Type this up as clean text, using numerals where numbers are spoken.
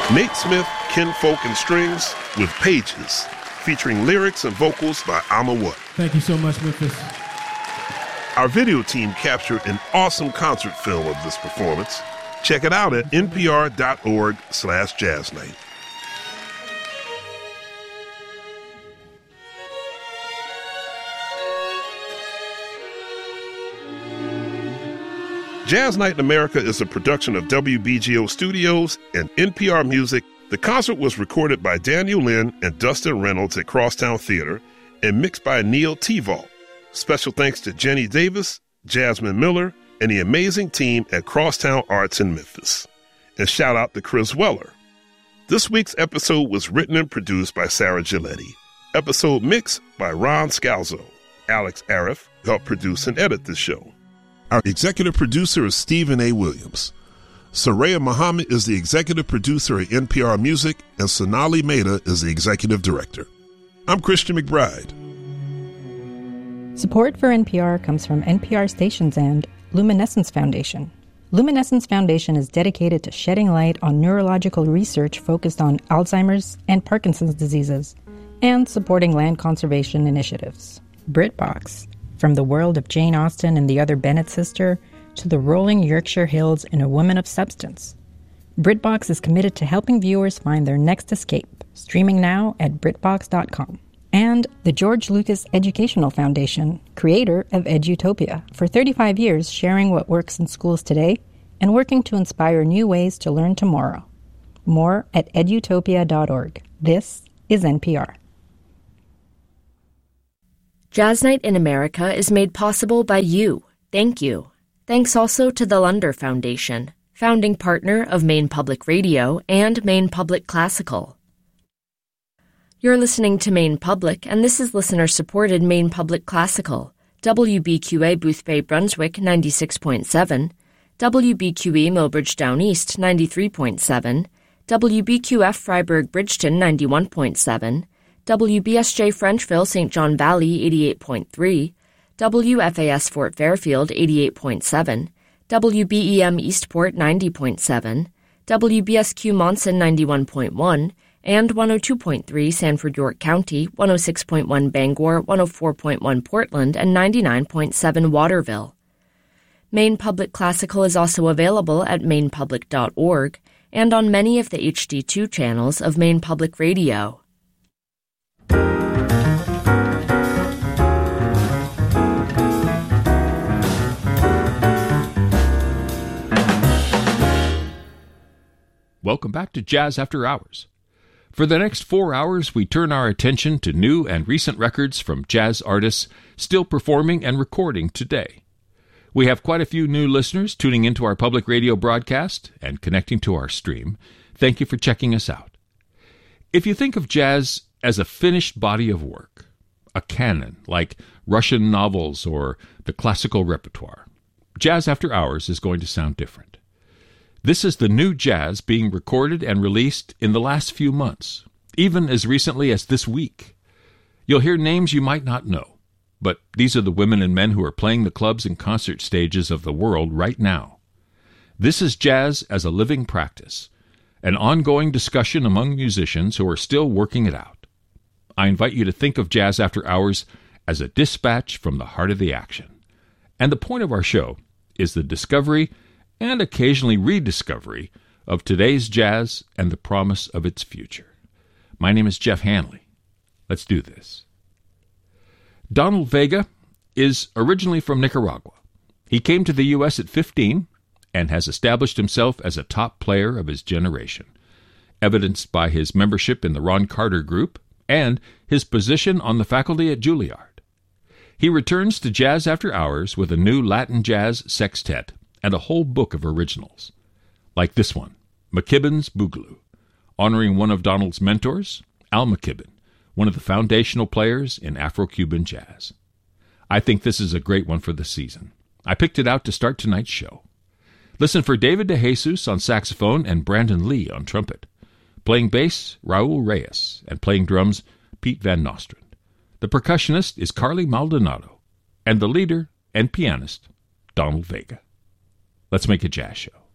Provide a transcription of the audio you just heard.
Nate Smith, Ken Folk and Strings with Pages, featuring lyrics and vocals by Amma What. Thank you so much, Memphis. Our video team captured an awesome concert film of this performance. Check it out at npr.org/jazznight. Jazz Night in America is a production of WBGO Studios and NPR Music. The concert was recorded by Daniel Lynn and Dustin Reynolds at Crosstown Theater and mixed by Neil Tevalt. Special thanks to Jenny Davis, Jasmine Miller, and the amazing team at Crosstown Arts in Memphis. And shout out to Chris Weller. This week's episode was written and produced by Sarah Giletti. Episode mixed by Ron Scalzo. Alex Arif helped produce and edit this show. Our executive producer is Stephen A. Williams. Soraya Muhammad is the executive producer at NPR Music, and Sonali Mehta is the executive director. I'm Christian McBride. Support for NPR comes from NPR stations and Luminescence Foundation. Luminescence Foundation is dedicated to shedding light on neurological research focused on Alzheimer's and Parkinson's diseases and supporting land conservation initiatives. BritBox. From the world of Jane Austen and the other Bennet sister to the rolling Yorkshire Hills and A Woman of Substance, BritBox is committed to helping viewers find their next escape, streaming now at BritBox.com. And the George Lucas Educational Foundation, creator of Edutopia, for 35 years sharing what works in schools today and working to inspire new ways to learn tomorrow. More at edutopia.org. This is NPR. Jazz Night in America is made possible by you. Thank you. Thanks also to the Lunder Foundation, founding partner of Maine Public Radio and Maine Public Classical. You're listening to Maine Public, and this is listener-supported Maine Public Classical, WBQA Boothbay Brunswick 96.7, WBQE Millbridge Down East 93.7, WBQF Freiburg Bridgeton 91.7, WBSJ Frenchville St. John Valley 88.3, WFAS Fort Fairfield 88.7, WBEM Eastport 90.7, WBSQ Monson 91.1, and 102.3 Sanford York County, 106.1 Bangor, 104.1 Portland, and 99.7 Waterville. Maine Public Classical is also available at mainepublic.org and on many of the HD2 channels of Maine Public Radio. Welcome back to Jazz After Hours. For the next 4 hours, we turn our attention to new and recent records from jazz artists still performing and recording today. We have quite a few new listeners tuning into our public radio broadcast and connecting to our stream. Thank you for checking us out. If you think of jazz as a finished body of work, a canon like Russian novels or the classical repertoire, Jazz After Hours is going to sound different. This is the new jazz being recorded and released in the last few months, even as recently as this week. You'll hear names you might not know, but these are the women and men who are playing the clubs and concert stages of the world right now. This is jazz as a living practice, an ongoing discussion among musicians who are still working it out. I invite you to think of Jazz After Hours as a dispatch from the heart of the action. And the point of our show is the discovery and occasionally rediscovery of today's jazz and the promise of its future. My name is Jeff Hanley. Let's do this. Donald Vega is originally from Nicaragua. He came to the U.S. at 15 and has established himself as a top player of his generation, evidenced by his membership in the Ron Carter Group and his position on the faculty at Juilliard. He returns to Jazz After Hours with a new Latin jazz sextet and a whole book of originals, like this one, McKibben's Boogaloo, honoring one of Donald's mentors, Al McKibben, one of the foundational players in Afro-Cuban jazz. I think this is a great one for the season. I picked it out to start tonight's show. Listen for David DeJesus on saxophone and Brandon Lee on trumpet. Playing bass, Raul Reyes, and playing drums, Pete Van Nostrand. The percussionist is Carly Maldonado, and the leader and pianist, Donald Vega. Let's make a jazz show.